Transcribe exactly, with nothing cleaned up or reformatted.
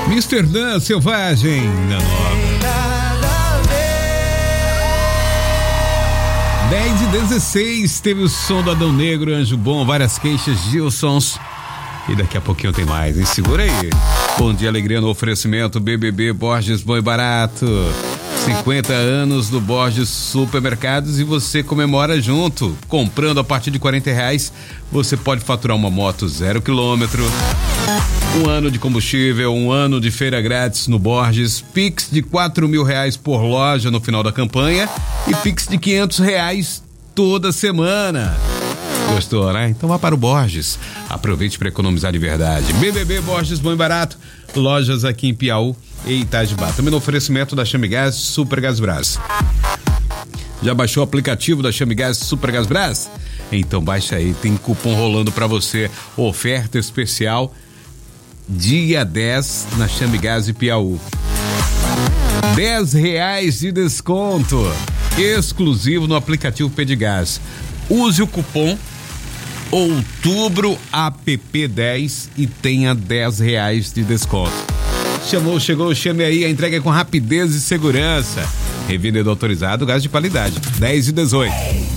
mister Dan Selvagem na nova. dez e dezesseis, teve o som do Adão Negro, Anjo Bom, várias queixas, Gilsons. E daqui a pouquinho tem mais, hein? Segura aí. Bom dia, alegria no oferecimento B B B Borges Bom e Barato. cinquenta anos do Borges Supermercados e você comemora junto. Comprando a partir de quarenta reais, você pode faturar uma moto zero quilômetro. Um ano de combustível, um ano de feira grátis no Borges, Pix de quatro mil reais por loja no final da campanha e Pix de quinhentos reais toda semana. Gostou, né? Então vá para o Borges. Aproveite para economizar de verdade. B B B Borges Bom e Barato. Lojas aqui em Piauí e Itajubá. Também no oferecimento da Chame Gás Super Gás Brás. Já baixou o aplicativo da Chame Gás Super Gás Brás? Então baixa aí, tem cupom rolando para você. Oferta especial dia dez na Chame Gás e Piauí. dez reais de desconto exclusivo no aplicativo Pedigás. Use o cupom Outubro A P P dez e tenha dez reais de desconto. Chamou, chegou, chame aí, a entrega é com rapidez e segurança. Revendedor autorizado, gás de qualidade. dez e dezoito.